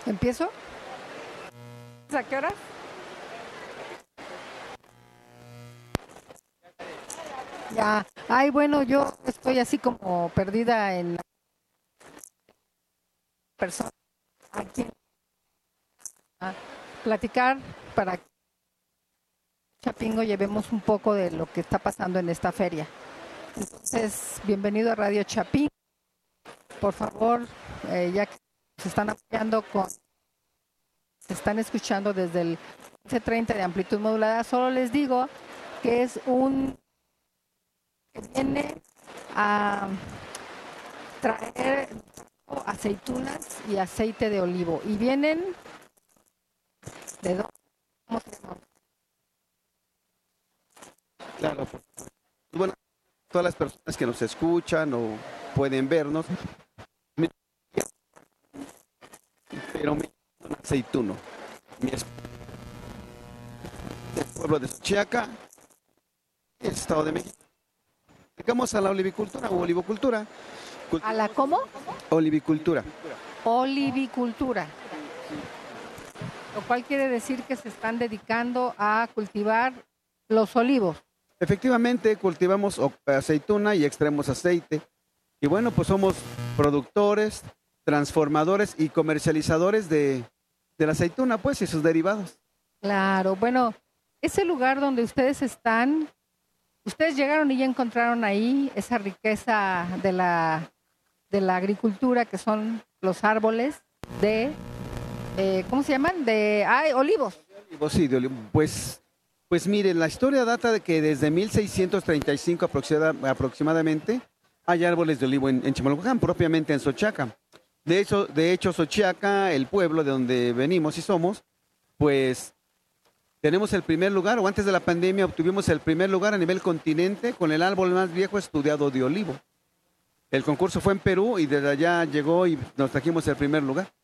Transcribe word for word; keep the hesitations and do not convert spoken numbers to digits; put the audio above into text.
¿Empiezo? ¿A qué horas? Ya. Ay, bueno, yo estoy así como perdida en la persona. Aquí a platicar para que Chapingo llevemos un poco de lo que está pasando en esta feria. Entonces, bienvenido a Radio Chapín. Por favor, eh, ya que se están apoyando con, se están escuchando desde el once treinta de amplitud modulada, solo les digo que es un que viene a traer aceitunas y aceite de olivo. Y vienen de dónde. ¿Cómo se llama? Claro, bueno, todas las personas que nos escuchan o pueden vernos, pero me llamo aceituno. Mi esposa del pueblo de Xochiaca, el Estado de México. Dedicamos a la olivicultura o olivocultura. ¿A la cómo? Olivicultura. Olivicultura. Lo cual quiere decir que se están dedicando a cultivar los olivos. Efectivamente, cultivamos aceituna y extraemos aceite. Y bueno, pues somos productores, transformadores y comercializadores de, de la aceituna, pues, y sus derivados. Claro, bueno, ese lugar donde ustedes están, ustedes llegaron y ya encontraron ahí esa riqueza de la, de la agricultura, que son los árboles de, eh, ¿cómo se llaman? De ay, olivos. Olivos, sí, de olivo. Pues, pues miren, la historia data de que desde mil seiscientos treinta y cinco aproximada- aproximadamente hay árboles de olivo en, en Chimalhuacán, propiamente en Xochiaca. De hecho, de hecho, Xochiaca, el pueblo de donde venimos y somos, pues tenemos el primer lugar, o antes de la pandemia obtuvimos el primer lugar a nivel continente con el árbol más viejo estudiado de olivo. El concurso fue en Perú y desde allá llegó y nos trajimos el primer lugar.